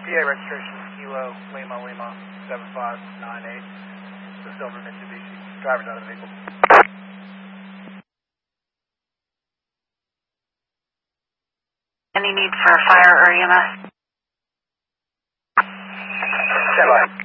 PA registration Kilo Lima Lima 7598. The silver Mitsubishi. Driver's out of the vehicle. Any need for fire or EMS? Stand by.